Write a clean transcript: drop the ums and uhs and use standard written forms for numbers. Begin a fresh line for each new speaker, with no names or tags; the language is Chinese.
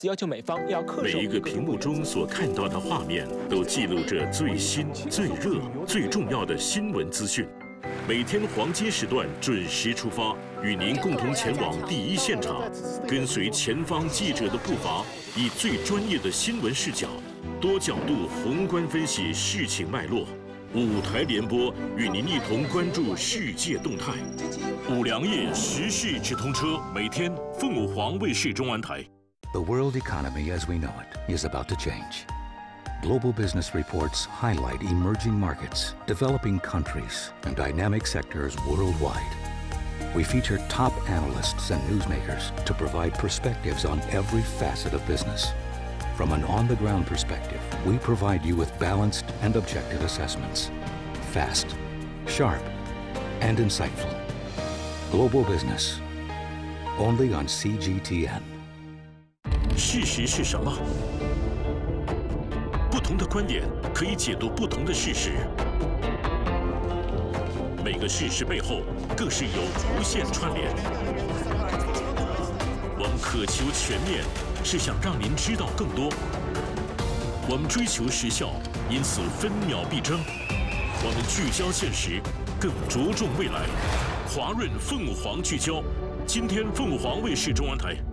要求美方要恪守。
每一个屏幕中所看到的画面，都记录着最新、最热、最重要的新闻资讯。每天黄金时段准时出发，与您共同前往第一现场，跟随前方记者的步伐，以最专业的新闻视角，多角度宏观分析事情脉络。5台联播，与您一同关注世界动态。5粮液时事直通车，每天凤凰卫视中文台。
The world economy as we know it is about to change. Global business reports highlight emerging markets, developing countries, and dynamic sectors worldwide. We feature top analysts and newsmakers to provide perspectives on every facet of business. From an on-the-ground perspective, we provide you with balanced and objective assessments. Fast, sharp, and insightful. Global business. Only on CGTN.
事实是什么？不同的观点可以解读不同的事实。每个事实背后更是有无限串联。我们渴求全面，是想让您知道更多。我们追求时效，因此分秒必争。我们聚焦现实，更着重未来。华润凤凰聚焦，今天凤凰卫视中文台。